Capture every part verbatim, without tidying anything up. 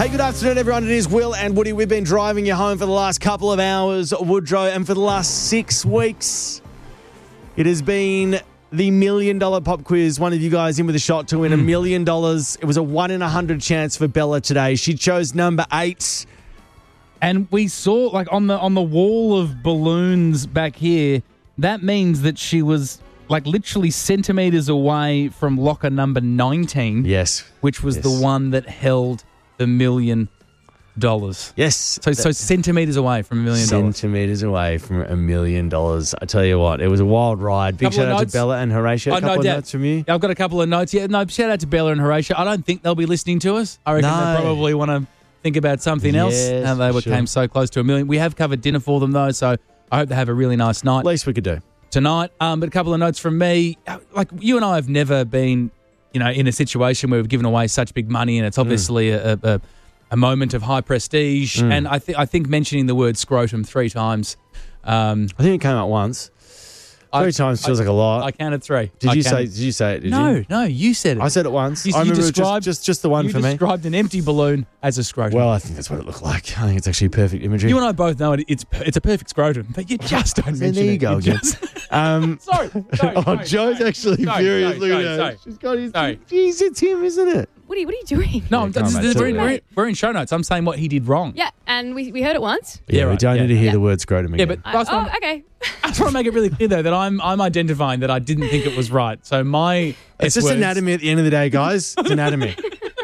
Hey, good afternoon, everyone. It is Will and Woody. We've been driving you home for the last couple of hours, Woodrow, and for the last six weeks, it has been the million dollar pop quiz. One of you guys in with a shot to win a million dollars. It was a one in a hundred chance for Bella today. She chose number eight. And we saw, like, on the on the wall of balloons back here, that means that she was, like, literally centimetres away from locker number nineteen. Yes. Which was yes. the one that held the million dollars. Yes. So so centimetres away from a million dollars. Centimetres away from a million dollars. I tell you what, it was a wild ride. Big Couple shout of out notes. to Bella and Horatio. A Oh, couple no of doubt. notes from you. I've got a couple of notes. Yeah, no, shout out to Bella and Horatio. I don't think they'll be listening to us. I reckon No. they probably want to think about something else. Yes, How they for were, sure. came so close to a million. We have covered dinner for them, though, so I hope they have a really nice night Least we could do. tonight. Um, but a couple of notes from me. Like, you and I have never been, you know, in a situation where we've given away such big money, and it's obviously a, a, a moment of high prestige. Mm. And I, th- I think mentioning the word scrotum three times. Um, I think it came out once. Three I- times feels I- like a lot. I counted three. Did I you say? counted- Did you say it? Did No, you? no, you said it. I said it once. You, I you remember it was described just, just just the one you for me. described an empty balloon as a scrotum. Well, I think that's what it looked like. I think it's actually perfect imagery. You and I both know it. It's it's a perfect scrotum, but you just don't And mention there you it. go again. just- Um, sorry. sorry, oh, sorry, Joe's sorry. actually Sorry, furious. sorry, Look sorry, at her. sorry. She's got his. Sorry. Jeez, it's him, isn't it? Woody, what are you doing? No, Yeah, I'm, come this on, is- mate, we're, in, tell we're, me. in, we're in show notes. I'm saying what he did wrong. Yeah, and we, we heard it once. Yeah, Yeah, we right, don't yeah. need to hear Yeah. the word scrotum Yeah, again. but I, last oh, time, okay. I just want to make it really clear though that I'm I'm identifying that I didn't think it was right. So my it's S just words- anatomy at the end of the day, guys. It's anatomy.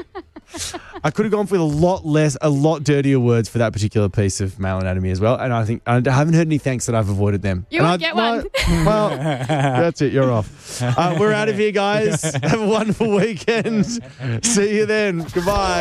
I could have gone with a lot less, a lot dirtier words for that particular piece of male anatomy as well. And I think I haven't heard any thanks that I've avoided them. You And won't I- get no, one. Well, that's it. You're off. Uh, we're out of here, guys. Have a wonderful weekend. See you then. Goodbye.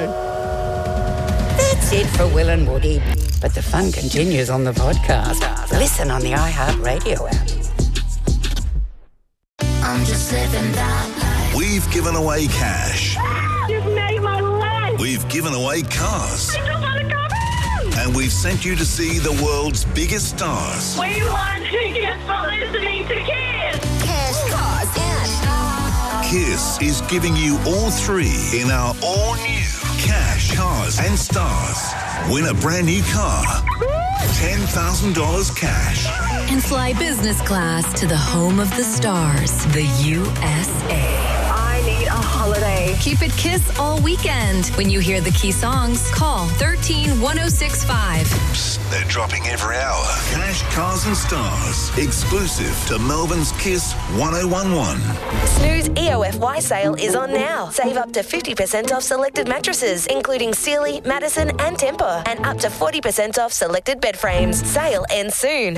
That's it for Will and Woody. But the fun continues on the podcast. Listen on the iHeartRadio app. I'm just living that life. We've given away cash. You've made my life. We've given away cars. I just want to go. And we've sent you to see the world's biggest stars. We want tickets for listening to Kiss. Cash, cars, and Kiss is giving you all three in our all-new Cash, Cars and Stars. Win a brand new car. ten thousand dollars cash. And fly business class to the home of the stars, the U S A. I need a holiday. Keep it Kiss all weekend. When you hear the key songs, call one three one oh six five. Psst, they're dropping every hour. Cash, Cars and Stars. Exclusive to Melbourne's Kiss one oh one one. Snooze E O F Y sale is on now. Save up to fifty percent off selected mattresses, including Sealy, Madison and Tempur, and up to forty percent off selected bed frames. Sale ends soon.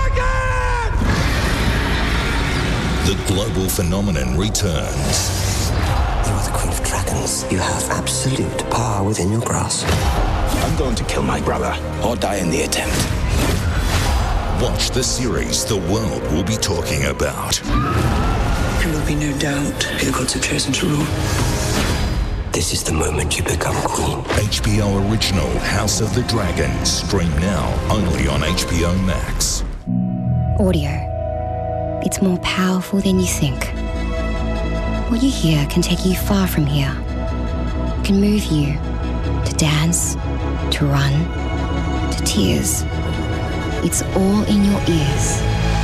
The global phenomenon returns. You are the Queen of Dragons. You have absolute power within your grasp. I'm going to kill my brother or die in the attempt. Watch the series the world will be talking about. There will be no doubt who the gods have chosen to rule. This is the moment you become queen. H B O original House of the Dragon. Stream now only on H B O Max. Audio. It's more powerful than you think. What you hear can take you far from here. It can move you to dance, to run, to tears. It's all in your ears.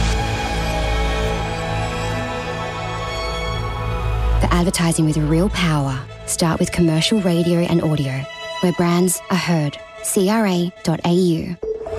For advertising with real power, start with commercial radio and audio, where brands are heard. C R A dot A U.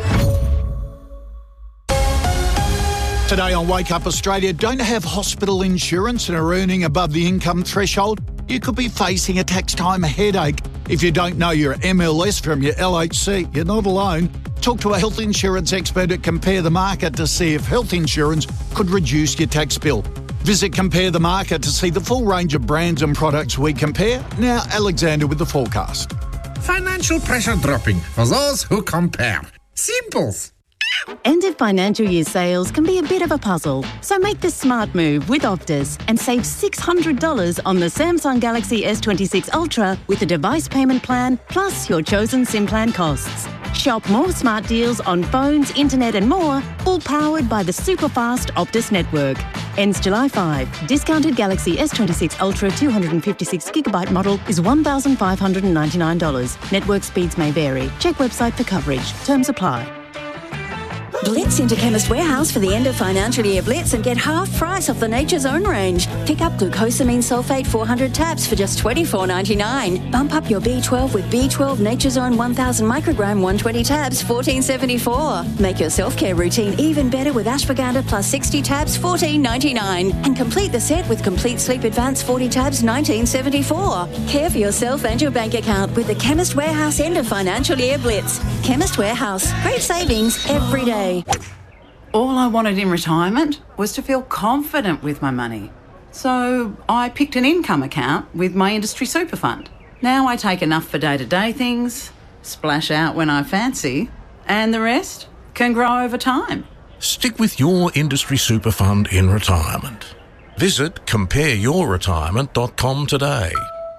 Today on Wake Up Australia, don't have hospital insurance and are earning above the income threshold? You could be facing a tax time headache. If you don't know your M L S from your L H C, you're not alone. Talk to a health insurance expert at Compare the Market to see if health insurance could reduce your tax bill. Visit Compare the Market to see the full range of brands and products we compare. Now, Alexander with the forecast. Financial pressure dropping for those who compare. Simples. End of financial year sales can be a bit of a puzzle, so make the smart move with Optus and save six hundred dollars on the Samsung Galaxy S twenty-six Ultra with a device payment plan plus your chosen SIM plan costs. Shop more smart deals on phones, internet and more, all powered by the super fast Optus network. Ends July fifth. Discounted Galaxy S twenty-six Ultra two hundred fifty-six gigabyte model is one thousand five hundred ninety-nine dollars. Network speeds may vary. Check website for coverage. Terms apply. Blitz into Chemist Warehouse for the end of financial year blitz and get half price off the Nature's Own range. Pick up glucosamine sulfate four hundred tabs for just twenty-four ninety-nine. Bump up your B twelve with B twelve Nature's Own one thousand microgram one hundred twenty tabs, fourteen seventy-four. Make your self-care routine even better with ashwagandha plus sixty tabs, fourteen ninety-nine. And complete the set with Complete Sleep Advance forty tabs, nineteen seventy-four. Care for yourself and your bank account with the Chemist Warehouse end of financial year blitz. Chemist Warehouse. Great savings every day. All I wanted in retirement was to feel confident with my money. So I picked an income account with my industry super fund. Now I take enough for day-to-day things, splash out when I fancy, and the rest can grow over time. Stick with your industry super fund in retirement. Visit compare your retirement dot com today.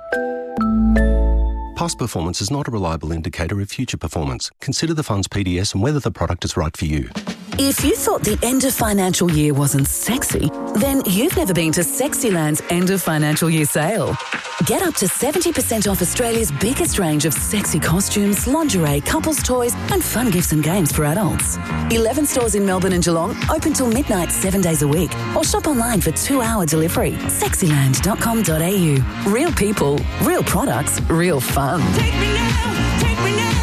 Past performance is not a reliable indicator of future performance. Consider the fund's P D S and whether the product is right for you. If you thought the end of financial year wasn't sexy, then you've never been to Sexyland's end of financial year sale. Get up to seventy percent off Australia's biggest range of sexy costumes, lingerie, couples toys and fun gifts and games for adults. eleven stores in Melbourne and Geelong, open till midnight seven days a week. Or shop online for two-hour delivery. Sexyland dot com dot a u. Real people, real products, real fun. Take me now, take me now,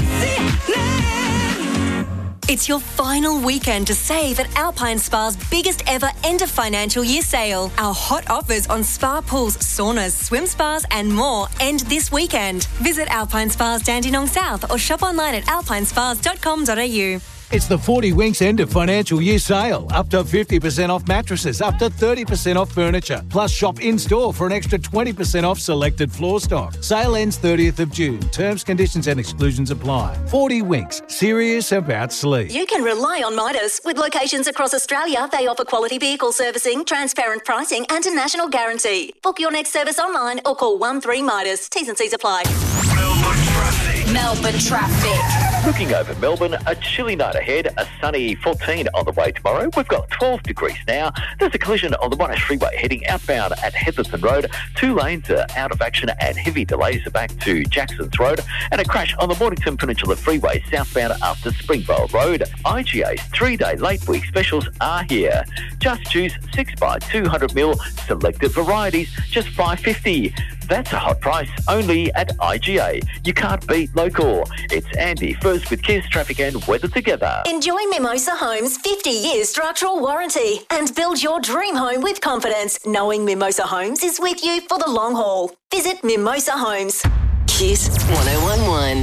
It's your final weekend to save at Alpine Spa's biggest ever end of financial year sale. Our hot offers on spa pools, saunas, swim spas and more end this weekend. Visit Alpine Spas Dandenong South or shop online at alpine spas dot com dot a u. It's the forty Winks end of financial year sale. Up to fifty percent off mattresses, up to thirty percent off furniture. Plus shop in-store for an extra twenty percent off selected floor stock. Sale ends thirtieth of June. Terms, conditions and exclusions apply. forty Winks. Serious about sleep. You can rely on Midas. With locations across Australia, they offer quality vehicle servicing, transparent pricing and a national guarantee. Book your next service online or call one three Midas. T's and C's apply. Melbourne traffic. Looking over Melbourne, a chilly night ahead, a sunny fourteen on the way tomorrow. We've got twelve degrees now. There's a collision on the Monash Freeway heading outbound at Heatherton Road. Two lanes are out of action and heavy delays are back to Jackson's Road. And a crash on the Mornington Peninsula Freeway southbound after Springvale Road. I G A's three-day late week specials are here. Just choose six by two hundred mil selected varieties, just five fifty. That's a hot price, only at I G A. You can't beat local. It's Andy, first with Kiss, traffic and weather together. Enjoy Mimosa Homes' fifty years structural warranty and build your dream home with confidence, knowing Mimosa Homes is with you for the long haul. Visit Mimosa Homes. Kiss one oh one one.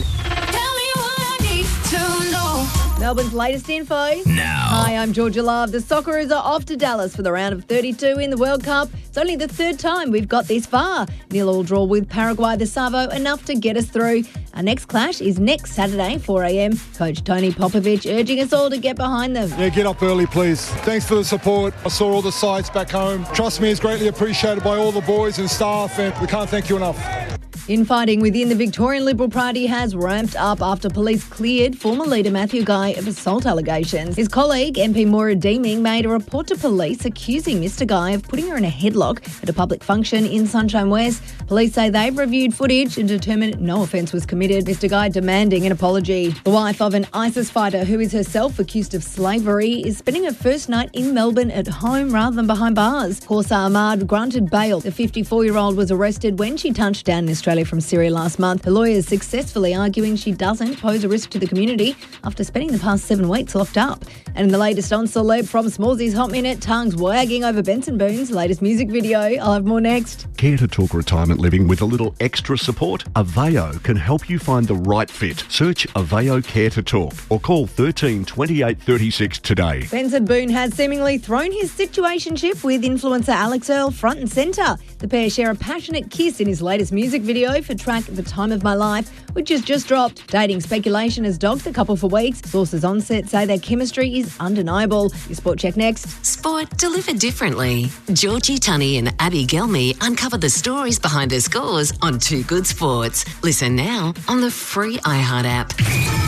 Melbourne's latest info. Now. Hi, I'm Georgia Love. The Socceroos are off to Dallas for the round of thirty-two in the World Cup. It's only the third time we've got this far. Nil-all draw with Paraguay the Savo, enough to get us through. Our next clash is next Saturday, four a.m. Coach Tony Popovich urging us all to get behind them. Yeah, get up early, please. Thanks for the support. I saw all the sides back home. Trust me, it's greatly appreciated by all the boys and staff, and we can't thank you enough. Infighting within the Victorian Liberal Party has ramped up after police cleared former leader Matthew Guy of assault allegations. His colleague, M P Maura Deeming, made a report to police accusing Mister Guy of putting her in a headlock at a public function in Sunshine West. Police say they've reviewed footage and determined no offence was committed. Mister Guy demanding an apology. The wife of an ISIS fighter who is herself accused of slavery is spending her first night in Melbourne at home rather than behind bars. Corsa Ahmad granted bail. The fifty-four-year-old was arrested when she touched down in Australia from Syria last month. Her lawyers successfully arguing she doesn't pose a risk to the community after spending the past seven weeks locked up. And in the latest on Celeb from Smallsy's Hot Minute, tongues wagging over Benson Boone's latest music video. I'll have more next. Care to talk retirement living with a little extra support? Aveo can help you find the right fit. Search Aveo Care to Talk or call thirteen twenty-eight thirty-six today. Benson Boone has seemingly thrown his situationship with influencer Alex Earle front and centre. The pair share a passionate kiss in his latest music video for track The Time of My Life, which has just dropped. Dating speculation has dogged the couple for weeks. Sources on set say their chemistry is undeniable. Your Sport Check next. Sport delivered differently. Georgie Tunney and Abby Gelmy uncover the stories behind their scores on Two Good Sports. Listen now on the free iHeart app.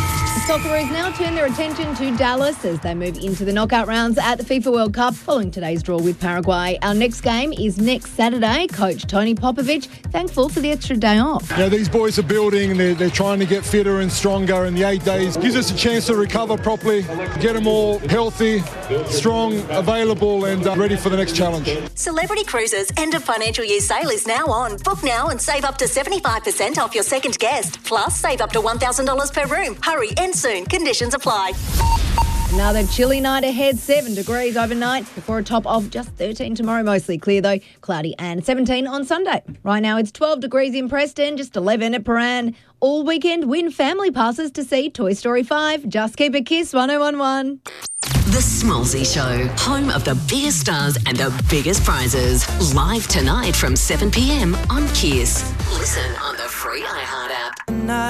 Socceroos now turn their attention to Dallas as they move into the knockout rounds at the FIFA World Cup following today's draw with Paraguay. Our next game is next Saturday. Coach Tony Popovich thankful for the extra day off. Yeah, these boys are building and they're, they're trying to get fitter and stronger, and the eight days gives us a chance to recover properly, get them all healthy, strong, available and uh, ready for the next challenge. Celebrity Cruises' end of financial year sale is now on. Book now and save up to seventy-five percent off your second guest. Plus, save up to one thousand dollars per room. Hurry, end soon. Conditions apply. Another chilly night ahead, seven degrees overnight before a top of just thirteen tomorrow. Mostly clear though, cloudy and seventeen on Sunday. Right now it's twelve degrees in Preston, just eleven at Paran. All weekend win family passes to see Toy Story five. Just keep a kiss, one oh one one. The Smallsy Show, home of the biggest stars and the biggest prizes. Live tonight from seven p m on Kiss. Listen on the free iHeart